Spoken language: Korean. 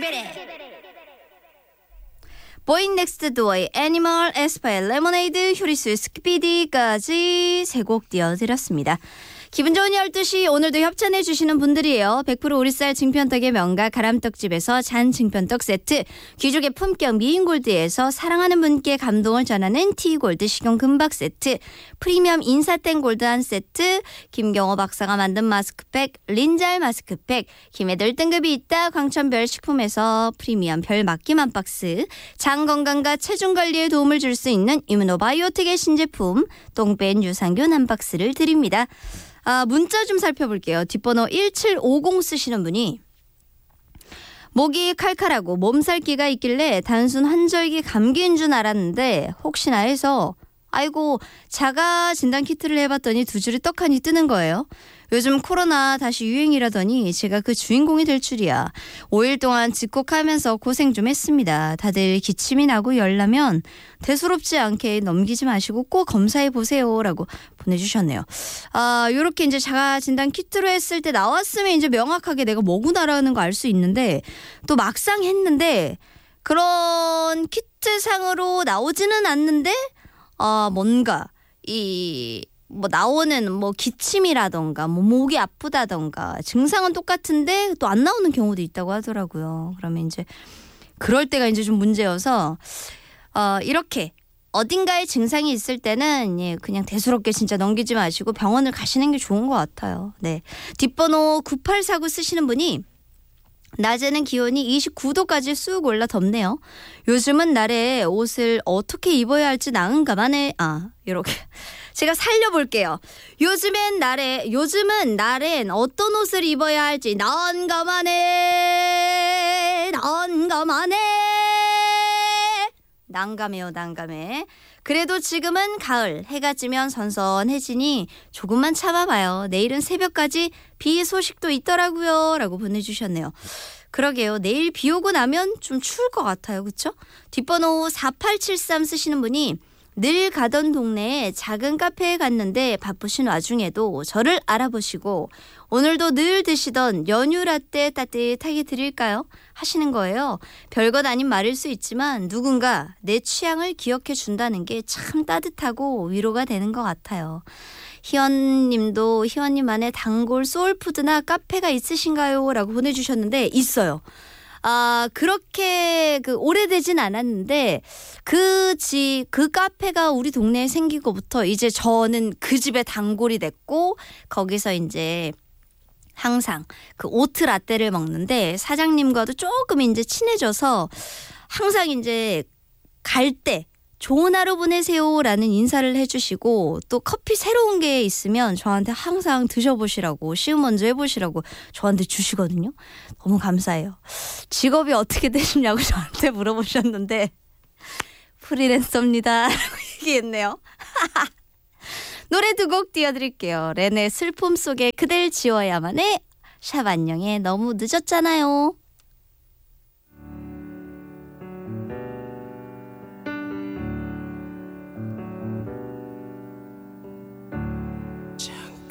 보잉 넥스트 도어의 애니멀, 에스파의 레모네이드, 휴리스의 스키피디까지 세 곡 띄워드렸습니다. 기분 좋은 12시 오늘도 협찬해 주시는 분들이에요. 100% 오리쌀 증편떡의 명가 가람떡집에서 잔 증편떡 세트, 귀족의 품격 미인골드에서 사랑하는 분께 감동을 전하는 티골드 식용 금박 세트, 프리미엄 인사땡 골드 한 세트, 김경호 박사가 만든 마스크팩 린잘 마스크팩, 김해들 등급이 있다 광천별 식품에서 프리미엄 별 맡김 한 박스, 장 건강과 체중 관리에 도움을 줄 수 있는 이뮤노바이오틱의 신제품 똥뺀 유산균 한 박스를 드립니다. 문자 좀 살펴볼게요. 뒷번호 1750 쓰시는 분이 목이 칼칼하고 몸살기가 있길래 단순 환절기 감기인 줄 알았는데 혹시나 해서 아이고 자가 진단 키트를 해봤더니 두 줄이 떡하니 뜨는 거예요. 요즘 코로나 다시 유행이라더니 제가 그 주인공이 될 줄이야. 5일 동안 집콕하면서 고생 좀 했습니다. 다들 기침이 나고 열나면 대수롭지 않게 넘기지 마시고 꼭 검사해 보세요 라고 보내주셨네요. 요렇게 이제 자가 진단 키트로 했을 때 나왔으면 이제 명확하게 내가 뭐구나라는 거 알 수 있는데 또 막상 했는데 그런 키트상으로 나오지는 않는데 뭔가 나오는 기침이라던가 목이 아프다던가 증상은 똑같은데 또 안 나오는 경우도 있다고 하더라고요. 그러면 이제 그럴 때가 이제 좀 문제여서 이렇게 어딘가에 증상이 있을 때는 그냥 대수롭게 진짜 넘기지 마시고 병원을 가시는 게 좋은 것 같아요. 네. 뒷번호 9849 쓰시는 분이 낮에는 기온이 29도까지 쑥 올라 덥네요. 요즘은 날에 옷을 어떻게 입어야 할지 나은가만해. 이렇게 제가 살려볼게요. 요즘은 날엔 어떤 옷을 입어야 할지 난감하네. 난감해요, 난감해. 그래도 지금은 가을, 해가 지면 선선해지니 조금만 참아봐요. 내일은 새벽까지 비 소식도 있더라고요 라고 보내주셨네요. 그러게요. 내일 비 오고 나면 좀 추울 것 같아요. 그렇죠? 뒷번호 4873 쓰시는 분이 늘 가던 동네에 작은 카페에 갔는데 바쁘신 와중에도 저를 알아보시고 오늘도 늘 드시던 연유 라떼 따뜻하게 드릴까요? 하시는 거예요. 별것 아닌 말일 수 있지만 누군가 내 취향을 기억해 준다는 게 참 따뜻하고 위로가 되는 것 같아요. 희원님도 희원님만의 단골 소울푸드나 카페가 있으신가요? 라고 보내주셨는데 있어요. 그렇게 오래되진 않았는데 그 카페가 우리 동네에 생기고부터 이제 저는 그 집의 단골이 됐고 거기서 이제 항상 그 오트 라떼를 먹는데 사장님과도 조금 이제 친해져서 항상 이제 갈 때 좋은 하루 보내세요라는 인사를 해주시고 또 커피 새로운 게 있으면 저한테 항상 드셔보시라고 시음 먼저 해보시라고 저한테 주시거든요. 너무 감사해요. 직업이 어떻게 되시냐고 저한테 물어보셨는데 프리랜서입니다 라고 얘기했네요. 노래 두 곡 띄워드릴게요. 렌의 슬픔 속에 그댈 지워야만 해. 샵 안녕에 너무 늦었잖아요.